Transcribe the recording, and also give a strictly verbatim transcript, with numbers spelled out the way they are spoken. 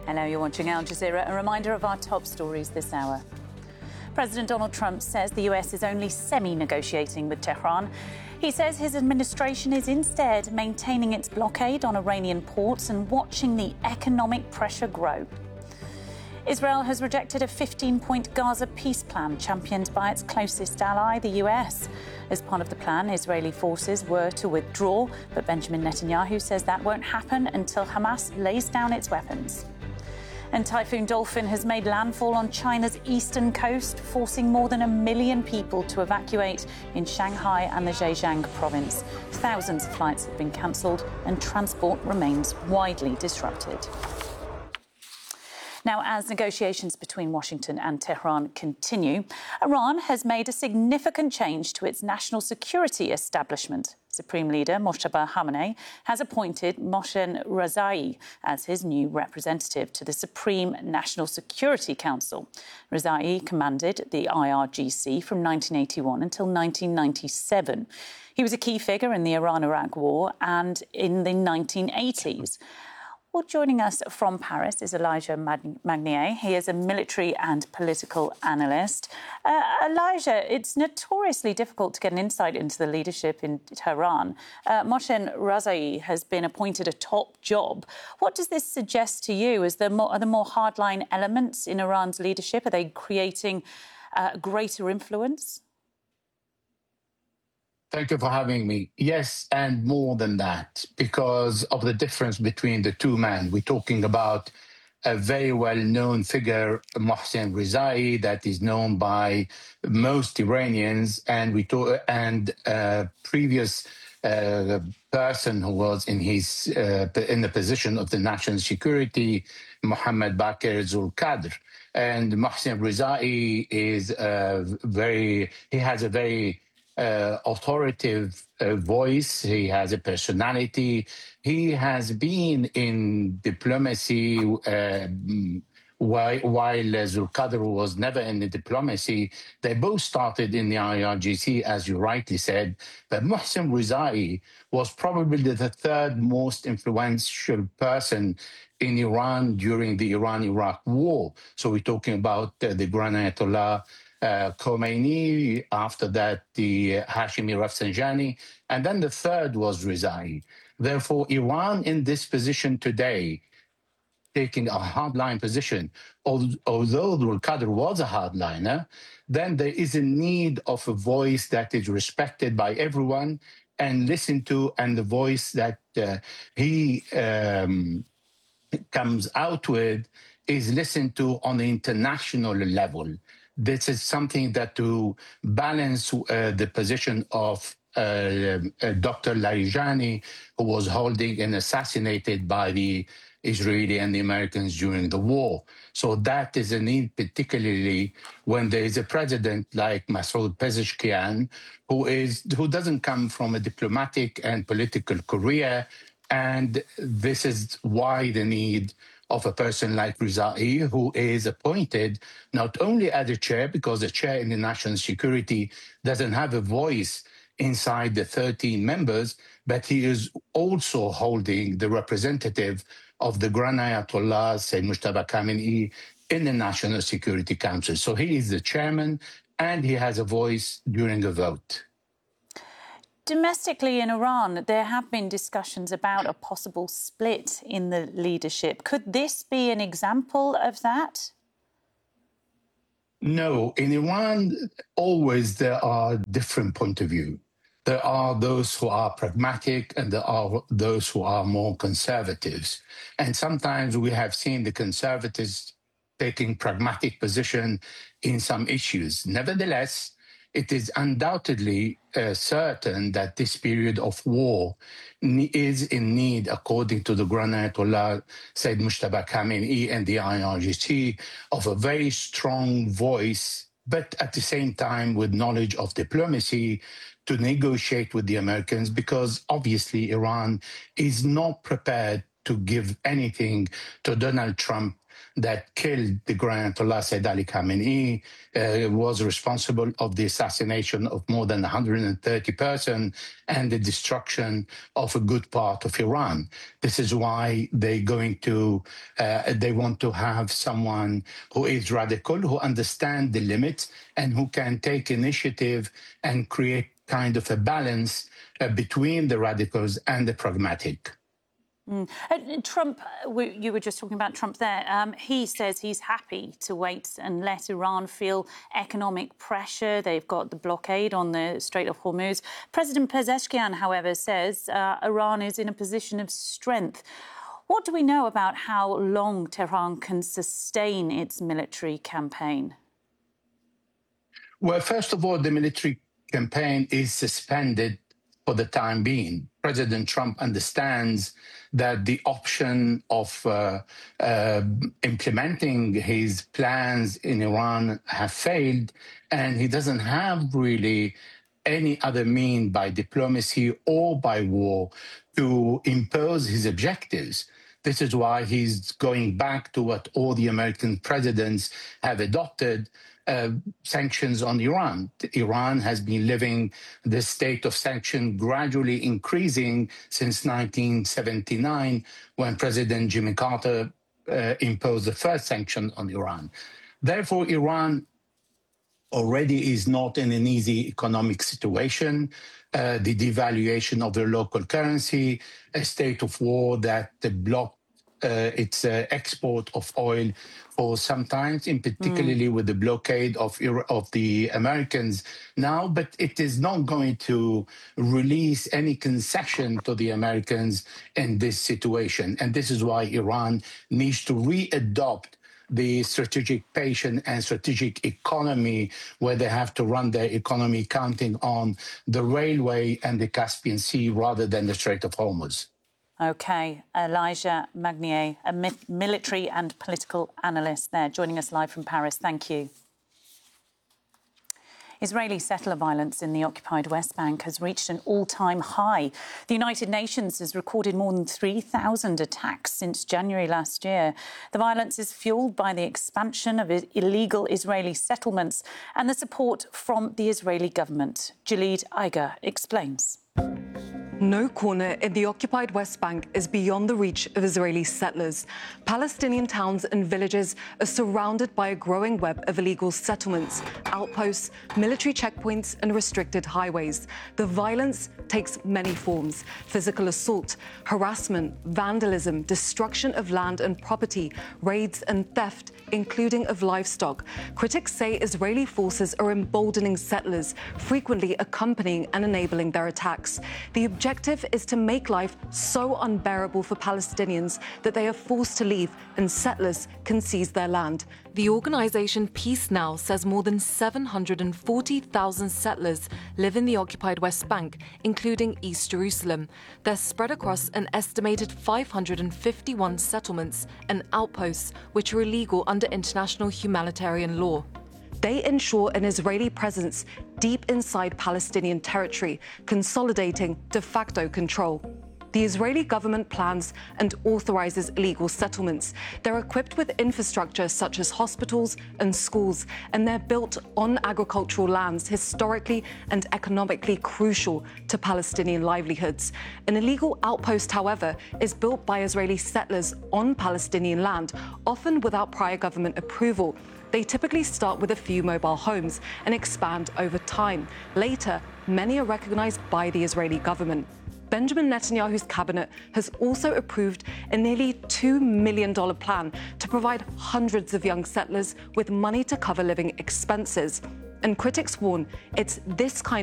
Hello, you're watching Al Jazeera. A reminder of our top stories this hour. President Donald Trump says the U S is only semi-negotiating with Tehran. He says his administration is instead maintaining its blockade on Iranian ports and watching the economic pressure grow. Israel has rejected a fifteen-point Gaza peace plan championed by its closest ally, the U S. As part of the plan, Israeli forces were to withdraw, but Benjamin Netanyahu says that won't happen until Hamas lays down its weapons. And Typhoon Dolphin has made landfall on China's eastern coast, forcing more than a million people to evacuate in Shanghai and the Zhejiang province. Thousands of flights have been cancelled and transport remains widely disrupted. Now, as negotiations between Washington and Tehran continue, Iran has made a significant change to its national security establishment. Supreme Leader Mojtaba Khamenei has appointed Mohsen Rezaei as his new representative to the Supreme National Security Council. Rezaei commanded the I R G C from nineteen eighty-one until nineteen ninety-seven. He was a key figure in the Iran-Iraq War and in the nineteen eighties. Well, joining us from Paris is Elijah Magnier. He is a military and political analyst. Uh, Elijah, it's notoriously difficult to get an insight into the leadership in Tehran. Uh, Mohsen Rezaei has been appointed a top job. What does this suggest to you? Is there more, are there more hardline elements in Iran's leadership? Are they creating uh, greater influence? Thank you for having me. Yes, and more than that, because of the difference between the two men. We're talking about a very well-known figure, Mohsen Rezaei, that is known by most Iranians, and we talk, and a previous uh, person who was in his uh, in the position of the national security, Mohammad Baqir Zulqadr. And Mohsen Rezaei is a very he has a very Uh, authoritative uh, voice. He has a personality. He has been in diplomacy uh, while, while uh, Zulqadr was never in the diplomacy. They both started in the I R G C, as you rightly said. But Mohsen Rezaei was probably the third most influential person in Iran during the Iran-Iraq war. So we're talking about uh, the Grand Ayatollah Uh, Khomeini, after that the uh, Hashemi Rafsanjani, and then the third was Rezaei. Therefore, Iran in this position today, taking a hardline position, although Zulqadr was a hardliner, then there is a need of a voice that is respected by everyone and listened to, and the voice that uh, he um, comes out with is listened to on the international level. This is something that to balance uh, the position of uh, uh, Doctor Larijani, who was holding and assassinated by the Israeli and the Americans during the war. So that is a need, particularly when there is a president like Masoud Pezeshkian, who is who doesn't come from a diplomatic and political career. And this is why the need of a person like Rezaei, who is appointed not only as a chair, because the chair in the national security doesn't have a voice inside the thirteen members, but he is also holding the representative of the Grand Ayatollah, Sayyid Mujtaba Khamenei, in the National Security Council. So he is the chairman, and he has a voice during a vote. Domestically in Iran, there have been discussions about a possible split in the leadership. Could this be an example of that? No. In Iran, always there are different points of view. There are those who are pragmatic and there are those who are more conservatives. And sometimes we have seen the conservatives taking pragmatic position in some issues. Nevertheless, it is undoubtedly uh, certain that this period of war is in need, according to the Grand Ayatollah Sayyid Mujtaba Khamenei and the I R G C, of a very strong voice, but at the same time with knowledge of diplomacy to negotiate with the Americans, because obviously Iran is not prepared to give anything to Donald Trump that killed the Grand Ayatollah Sayyid Ali Khamenei, uh, was responsible of the assassination of more than one hundred thirty persons and the destruction of a good part of Iran. This is why they're going to, uh, they want to have someone who is radical, who understands the limits, and who can take initiative and create kind of a balance uh, between the radicals and the pragmatic. Mm. Uh, Trump, we, you were just talking about Trump there. Um, he says he's happy to wait and let Iran feel economic pressure. They've got the blockade on the Strait of Hormuz. President Pezeshkian, however, says uh, Iran is in a position of strength. What do we know about how long Tehran can sustain its military campaign? Well, first of all, the military campaign is suspended for the time being. President Trump understands that the option of uh, uh, implementing his plans in Iran have failed, and he doesn't have really any other mean by diplomacy or by war to impose his objectives. This is why he's going back to what all the American presidents have adopted, uh, sanctions on Iran. Iran has been living the state of sanction gradually increasing since nineteen seventy-nine, when President Jimmy Carter uh, imposed the first sanction on Iran. Therefore, Iran already is not in an easy economic situation. Uh, the devaluation of their local currency, a state of war that blocked uh, its uh, export of oil for some time, in particularly mm. with the blockade of, of the Americans now, but it is not going to release any concession to the Americans in this situation. And this is why Iran needs to re-adopt the strategic patient and strategic economy, where they have to run their economy counting on the railway and the Caspian Sea rather than the Strait of Hormuz. OK, Elijah Magnier, a mi- military and political analyst there, joining us live from Paris. Thank you. Israeli settler violence in the occupied West Bank has reached an all-time high. The United Nations has recorded more than three thousand attacks since January last year. The violence is fuelled by the expansion of illegal Israeli settlements and the support from the Israeli government. Jalid Eiger explains. No corner in the occupied West Bank is beyond the reach of Israeli settlers. Palestinian towns and villages are surrounded by a growing web of illegal settlements, outposts, military checkpoints and restricted highways. The violence takes many forms: physical assault, harassment, vandalism, destruction of land and property, raids and theft, including of livestock. Critics say Israeli forces are emboldening settlers, frequently accompanying and enabling their attacks. The objective is to make life so unbearable for Palestinians that they are forced to leave and settlers can seize their land. The organisation Peace Now says more than seven hundred forty thousand settlers live in the occupied West Bank, including East Jerusalem. They're spread across an estimated five hundred fifty-one settlements and outposts, which are illegal under international humanitarian law. They ensure an Israeli presence deep inside Palestinian territory, consolidating de facto control. The Israeli government plans and authorises illegal settlements. They're equipped with infrastructure such as hospitals and schools, and they're built on agricultural lands historically and economically crucial to Palestinian livelihoods. An illegal outpost, however, is built by Israeli settlers on Palestinian land, often without prior government approval. They typically start with a few mobile homes and expand over time. Later, many are recognised by the Israeli government. Benjamin Netanyahu's cabinet has also approved a nearly two million dollars plan to provide hundreds of young settlers with money to cover living expenses. And critics warn it's this kind